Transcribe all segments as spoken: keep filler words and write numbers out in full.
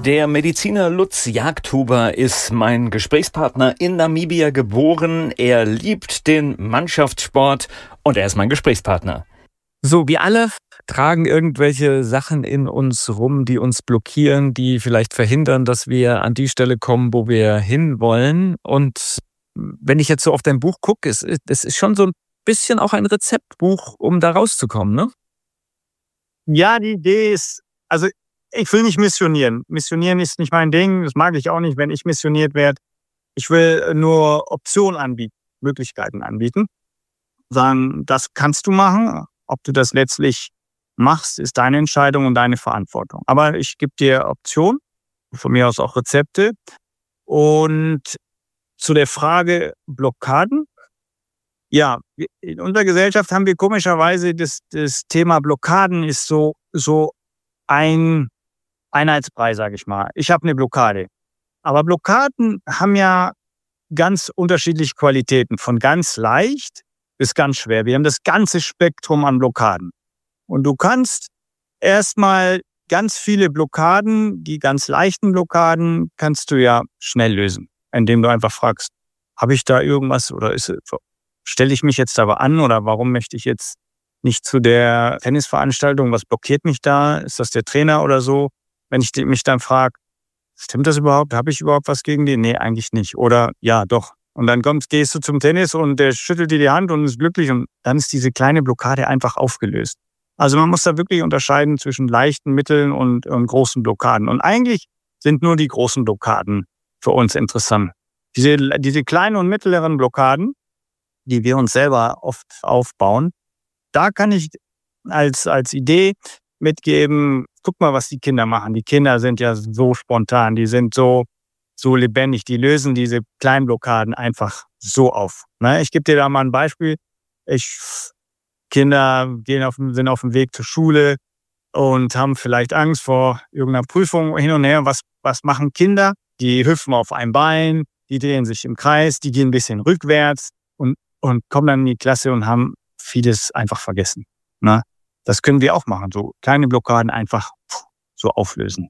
Der Mediziner Lutz Jagdhuber ist mein Gesprächspartner in Namibia geboren. Er liebt den Mannschaftssport und er ist mein Gesprächspartner. So, wir alle tragen irgendwelche Sachen in uns rum, die uns blockieren, die vielleicht verhindern, dass wir an die Stelle kommen, wo wir hinwollen. Und wenn ich jetzt so auf dein Buch gucke, es ist, ist schon so ein bisschen auch ein Rezeptbuch, um da rauszukommen, ne? Ja, die Idee ist, also ich will nicht missionieren. Missionieren ist nicht mein Ding. Das mag ich auch nicht, wenn ich missioniert werde. Ich will nur Optionen anbieten, Möglichkeiten anbieten. Sagen, das kannst du machen. Ob du das letztlich machst, ist deine Entscheidung und deine Verantwortung. Aber ich gebe dir Optionen, von mir aus auch Rezepte. Und zu der Frage Blockaden. Ja, in unserer Gesellschaft haben wir komischerweise das, das Thema Blockaden ist so, so ein Einheitsbrei, sage ich mal. Ich habe eine Blockade. Aber Blockaden haben ja ganz unterschiedliche Qualitäten, von ganz leicht bis ganz schwer. Wir haben das ganze Spektrum an Blockaden. Und du kannst erstmal ganz viele Blockaden, die ganz leichten Blockaden, kannst du ja schnell lösen, indem du einfach fragst, habe ich da irgendwas oder ist, stelle ich mich jetzt aber an oder warum möchte ich jetzt nicht zu der Tennisveranstaltung? Was blockiert mich da? Ist das der Trainer oder so? Wenn ich mich dann frage, stimmt das überhaupt? Habe ich überhaupt was gegen den? Nee, eigentlich nicht. Oder ja, doch. Und dann kommst, gehst du zum Tennis und der schüttelt dir die Hand und ist glücklich und dann ist diese kleine Blockade einfach aufgelöst. Also man muss da wirklich unterscheiden zwischen leichten, mitteln und, und großen Blockaden. Und eigentlich sind nur die großen Blockaden für uns interessant. Diese, diese kleinen und mittleren Blockaden, die wir uns selber oft aufbauen, da kann ich als, als Idee mitgeben, guck mal, was die Kinder machen. Die Kinder sind ja so spontan, die sind so, so lebendig, die lösen diese kleinen Blockaden einfach so auf. Ne? Ich gebe dir da mal ein Beispiel. Ich, Kinder gehen auf, sind auf dem Weg zur Schule und haben vielleicht Angst vor irgendeiner Prüfung hin und her. Was, was machen Kinder? Die hüpfen auf einem Bein, die drehen sich im Kreis, die gehen ein bisschen rückwärts und, und kommen dann in die Klasse und haben vieles einfach vergessen. Ne? Das können wir auch machen, so kleine Blockaden einfach so auflösen.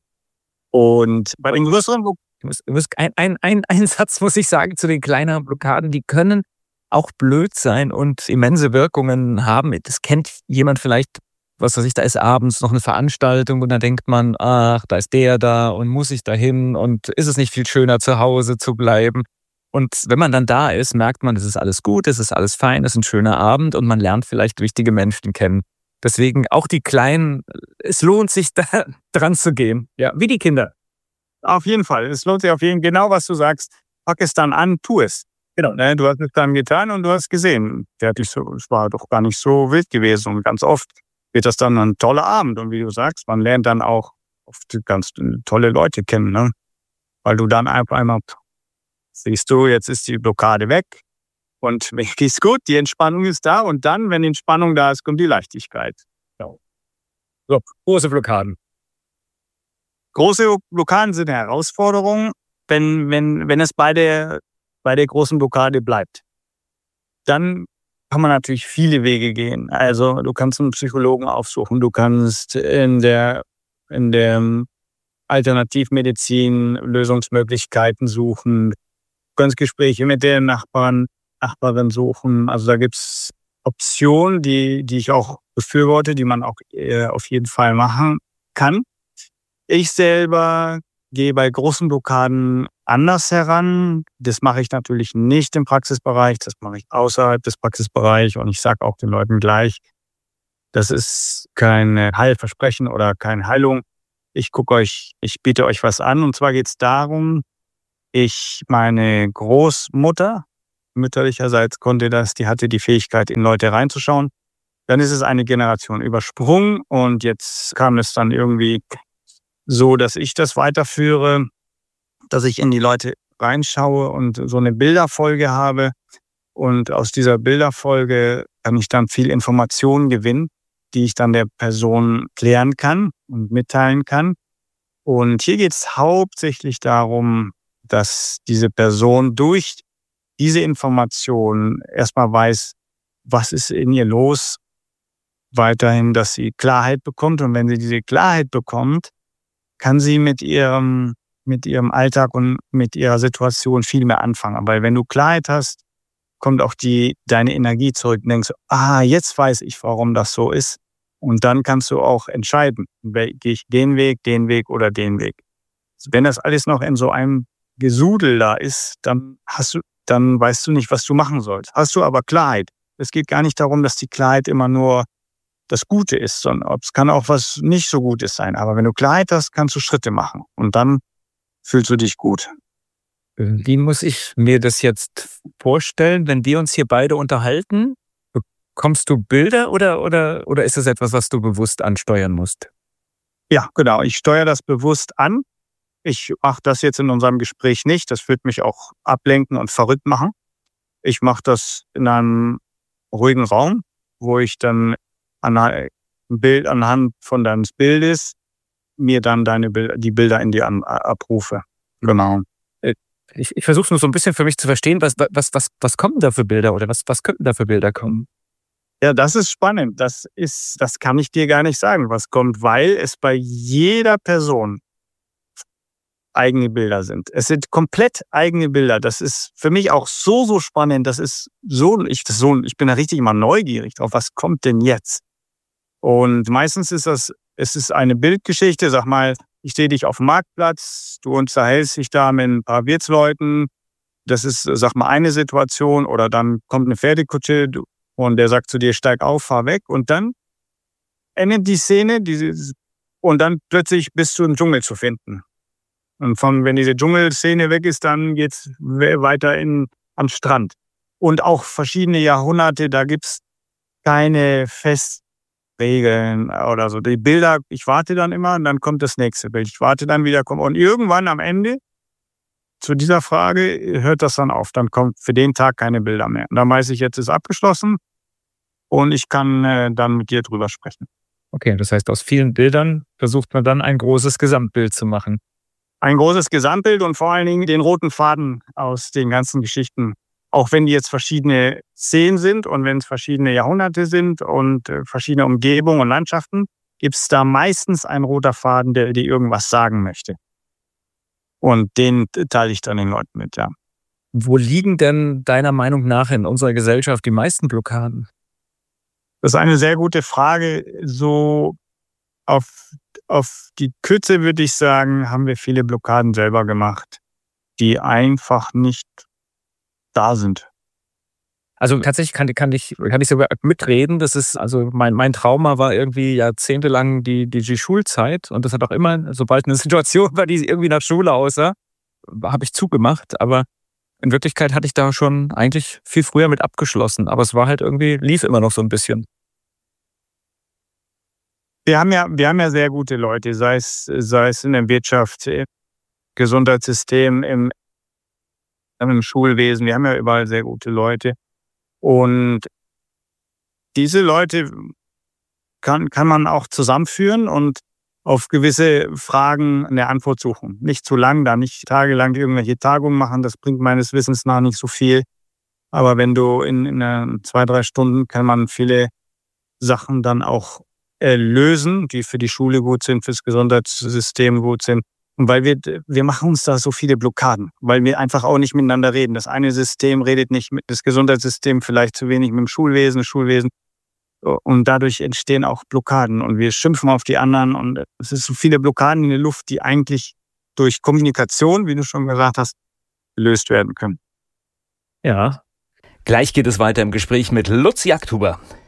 Und bei den größeren Blockaden, ein, ein, ein, ein Satz muss ich sagen zu den kleineren Blockaden, die können auch blöd sein und immense Wirkungen haben. Das kennt jemand vielleicht, was weiß ich, da ist abends noch eine Veranstaltung und dann denkt man, ach, da ist der da und muss ich da hin und ist es nicht viel schöner, zu Hause zu bleiben? Und wenn man dann da ist, merkt man, es ist alles gut, es ist alles fein, es ist ein schöner Abend und man lernt vielleicht wichtige Menschen kennen. Deswegen auch die Kleinen, es lohnt sich da dran zu gehen. Ja, wie die Kinder. Auf jeden Fall. Es lohnt sich auf jeden Fall, genau was du sagst. Pack es dann an, tu es. Genau. Ne, du hast es dann getan und du hast gesehen. Es war doch gar nicht so wild gewesen. Und ganz oft wird das dann ein toller Abend. Und wie du sagst, man lernt dann auch oft ganz tolle Leute kennen. Ne? Weil du dann einfach einmal siehst du, jetzt ist die Blockade weg. Und mir geht's gut, die Entspannung ist da und dann, wenn die Entspannung da ist, kommt die Leichtigkeit. Genau. So, große Blockaden. Große Blockaden sind eine Herausforderung, wenn, wenn, wenn es bei der, bei der großen Blockade bleibt. Dann kann man natürlich viele Wege gehen. Also du kannst einen Psychologen aufsuchen, du kannst in der, in der Alternativmedizin Lösungsmöglichkeiten suchen, du kannst Gespräche mit den Nachbarn Nachbarin suchen. Also da gibt's Optionen, die, die ich auch befürworte, die man auch äh, auf jeden Fall machen kann. Ich selber gehe bei großen Blockaden anders heran. Das mache ich natürlich nicht im Praxisbereich, das mache ich außerhalb des Praxisbereichs und ich sage auch den Leuten gleich, das ist kein Heilversprechen oder keine Heilung. Ich gucke euch, ich biete euch was an und zwar geht es darum, ich, meine Großmutter, mütterlicherseits konnte das, die hatte die Fähigkeit, in Leute reinzuschauen. Dann ist es eine Generation übersprungen und jetzt kam es dann irgendwie so, dass ich das weiterführe, dass ich in die Leute reinschaue und so eine Bilderfolge habe. Und aus dieser Bilderfolge kann ich dann viel Informationen gewinnen, die ich dann der Person klären kann und mitteilen kann. Und hier geht es hauptsächlich darum, dass diese Person durch diese Information erstmal weiß, was ist in ihr los, weiterhin, dass sie Klarheit bekommt. Und wenn sie diese Klarheit bekommt, kann sie mit ihrem, mit ihrem Alltag und mit ihrer Situation viel mehr anfangen. Aber wenn du Klarheit hast, kommt auch die, deine Energie zurück und denkst, ah, jetzt weiß ich, warum das so ist. Und dann kannst du auch entscheiden, gehe ich den Weg, den Weg oder den Weg. Wenn das alles noch in so einem Gesudel da ist, dann hast du, dann weißt du nicht, was du machen sollst. Hast du aber Klarheit. Es geht gar nicht darum, dass die Klarheit immer nur das Gute ist, sondern es kann auch was nicht so Gutes sein. Aber wenn du Klarheit hast, kannst du Schritte machen und dann fühlst du dich gut. Wie muss ich mir das jetzt vorstellen, wenn wir uns hier beide unterhalten? Bekommst du Bilder oder, oder, oder ist das etwas, was du bewusst ansteuern musst? Ja, genau. Ich steuere das bewusst an. Ich mache das jetzt in unserem Gespräch nicht. Das wird mich auch ablenken und verrückt machen. Ich mache das in einem ruhigen Raum, wo ich dann an ein Bild anhand von deines Bildes mir dann deine Bilder, die Bilder in dir an, abrufe. Genau. Ich, ich versuche es nur so ein bisschen für mich zu verstehen, was, was, was, was kommen da für Bilder oder was, was könnten da für Bilder kommen? Ja, das ist spannend. Das ist, das kann ich dir gar nicht sagen, was kommt, weil es bei jeder Person eigene Bilder sind. Es sind komplett eigene Bilder. Das ist für mich auch so, so spannend. Das ist so, ich, das so, ich bin da richtig immer neugierig drauf. Was kommt denn jetzt? Und meistens ist das, es ist eine Bildgeschichte. Sag mal, ich sehe dich auf dem Marktplatz, du unterhältst dich da mit ein paar Wirtsleuten. Das ist, sag mal, eine Situation. Oder dann kommt eine Pferdekutsche und der sagt zu dir, steig auf, fahr weg. Und dann endet die Szene dieses, und dann plötzlich bist du im Dschungel zu finden. Und von, wenn diese Dschungelszene weg ist, dann geht's weiter in, am Strand. Und auch verschiedene Jahrhunderte, da gibt's keine Festregeln oder so. Die Bilder, ich warte dann immer und dann kommt das nächste Bild. Ich warte dann wieder, und irgendwann am Ende zu dieser Frage hört das dann auf. Dann kommt für den Tag keine Bilder mehr. Und dann weiß ich, jetzt ist abgeschlossen und ich kann äh, dann mit dir drüber sprechen. Okay, das heißt, aus vielen Bildern versucht man dann ein großes Gesamtbild zu machen. Ein großes Gesamtbild und vor allen Dingen den roten Faden aus den ganzen Geschichten. Auch wenn die jetzt verschiedene Szenen sind und wenn es verschiedene Jahrhunderte sind und äh, verschiedene Umgebungen und Landschaften, gibt es da meistens einen roter Faden, der dir irgendwas sagen möchte. Und den teile ich dann den Leuten mit, ja. Wo liegen denn deiner Meinung nach in unserer Gesellschaft die meisten Blockaden? Das ist eine sehr gute Frage. So auf, auf die Kürze würde ich sagen, haben wir viele Blockaden selber gemacht, die einfach nicht da sind. Also tatsächlich kann, kann, ich, kann ich sogar mitreden. Das ist, also mein, mein Trauma war irgendwie jahrzehntelang die, die, die Schulzeit. Und das hat auch immer, sobald eine Situation war, die irgendwie nach Schule aussah, habe ich zugemacht. Aber in Wirklichkeit hatte ich da schon eigentlich viel früher mit abgeschlossen. Aber es war halt irgendwie, lief immer noch so ein bisschen. Wir haben ja, wir haben ja sehr gute Leute, sei es, sei es in der Wirtschaft, im Gesundheitssystem, im, im Schulwesen. Wir haben ja überall sehr gute Leute. Und diese Leute kann, kann man auch zusammenführen und auf gewisse Fragen eine Antwort suchen. Nicht zu lang, da nicht tagelang irgendwelche Tagungen machen, das bringt meines Wissens nach nicht so viel. Aber wenn du in, in einer, zwei, drei Stunden kann man viele Sachen dann auch äh, lösen, die für die Schule gut sind, fürs Gesundheitssystem gut sind. Und weil wir, wir machen uns da so viele Blockaden, weil wir einfach auch nicht miteinander reden. Das eine System redet nicht mit, das Gesundheitssystem vielleicht zu wenig mit dem Schulwesen, das Schulwesen. Und dadurch entstehen auch Blockaden und wir schimpfen auf die anderen und es ist so viele Blockaden in der Luft, die eigentlich durch Kommunikation, wie du schon gesagt hast, gelöst werden können. Ja. Gleich geht es weiter im Gespräch mit Lutz Jagdhuber.